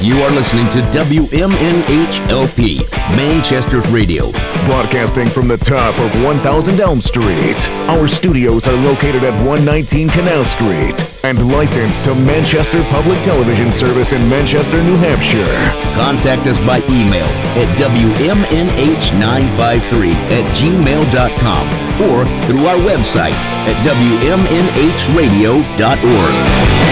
You are listening to WMNHLP, Manchester's radio. Broadcasting from the top of 1000 Elm Street. Our studios are located at 119 Canal Street and licensed to Manchester Public Television Service in Manchester, New Hampshire. Contact us by email at WMNH953@gmail.com or through our website at WMNHradio.org.